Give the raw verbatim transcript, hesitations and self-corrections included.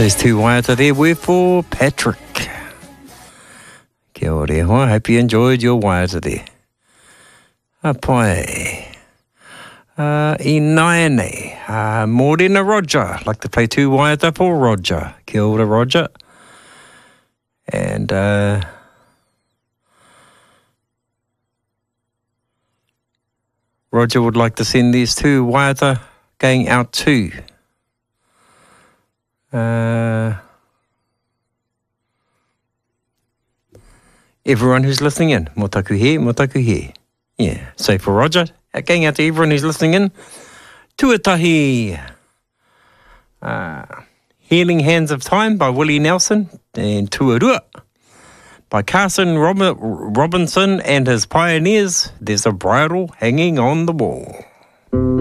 Those two waiata there were for Patrick. Kia ore hoa, hope you enjoyed your waiata there. Apai. Uh, I Naene. Uh, Morena Roger. Like to play two waiata for Roger. Kia ora Roger. And uh, Roger would like to send these two waiata going out to uh, everyone who's listening in. Motaku he, motaku he. Yeah, so for Roger, going out to everyone who's listening in. Tuatahi. Uh, Healing Hands of Time by Willie Nelson. And Tuarua by Carson Rob- Robinson and his Pioneers. There's a bridle hanging on the wall.